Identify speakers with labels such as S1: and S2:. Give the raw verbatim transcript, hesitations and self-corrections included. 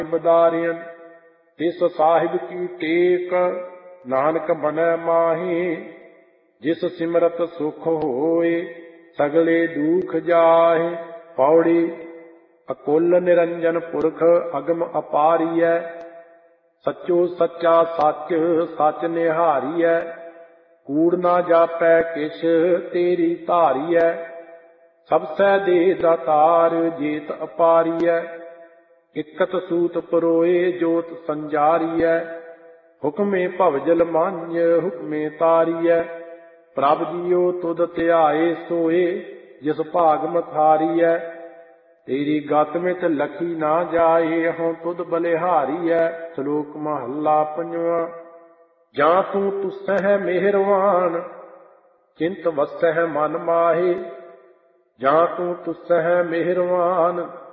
S1: बदारियन तिस साहिब की टेक नानक बनै माही जिस सिमरत सुख होए सगले दुख जाहे। पौड़ी अकुल निरंजन पुरख अगम अपारिय सचो सच्चा सच सच निहारिय कूड़ ना जापै किश तेरी धारिय सब सै दे दातार जेत अपारिय इकत सूत परोए जोत संजारिय हुक्मे भवजल मांझ हुक्मे तारिय प्रभ जियो तुद ध्याए सोए जिस भाग मथारिय तेरी गत मित लखी ना जाए हों तुद बलिहारिय। श्लोक महला पंजवा। जां तू तुसह मेहरवान चिंत वसह मन माहे जां तू तुसह मेहरवान